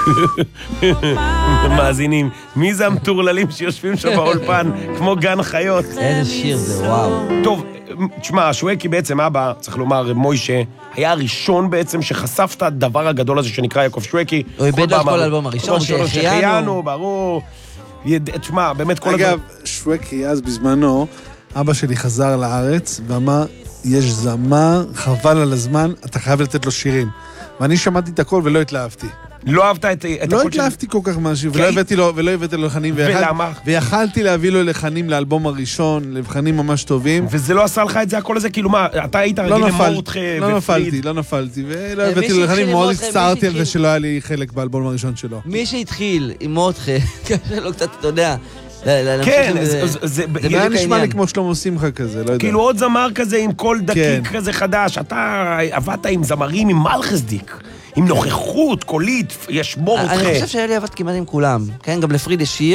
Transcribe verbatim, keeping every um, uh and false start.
מאזינים, מי זה המטורללים שיושבים שם באולפן, כמו גן חיות? איזה שיר זה, וואו. טוב, תשמע, שווקי בעצם אבא, צריך לומר, מוישה, היה הראשון בעצם שחשף את הדבר הגדול הזה שנקרא יעקב שווקי. הוא איבד את כל האלבום הראשון, שהחיינו. ברור. תשמע, באמת כל... אגב, שווקי אז בזמנו, אבא שלי חזר לארץ ואמר, יש זמר, חבל על הזמן, אתה חייב לתת לו שירים. ואני שמעתי את הכל ולא התלהבתי. לא אהבת את... לא התלהבתי כל כך משהו, ולא הבאתי לו, ולא הבאתי לו לחנים. ולמה? ויכלתי להביא לו לחנים לאלבום הראשון, לחנים ממש טובים. וזה לא עשה לך את זה הכל הזה? כאילו מה, אתה היית רגיל למורתך ופריד? לא נפלתי, לא נפלתי, ולא הבאתי לו לחנים, מאוד הצטערתי על זה שלא היה לי חלק באלבום הראשון שלו. מי שהתחיל עם מורתך, קשה לו קצת, אתה יודע... כן, זה היה נשמע לי כמו שלמה שמחה כזה, לא יודע. כאילו עוד זמר כזה עם קול דקיק כזה חדש, אתה עבדת עם זמרים עם מלכסדיק, עם נוכחות, קולית, יש מור אותך. אני חושב שהיה לי עבד כמעט עם כולם, כן, גם לפריד יש שיר.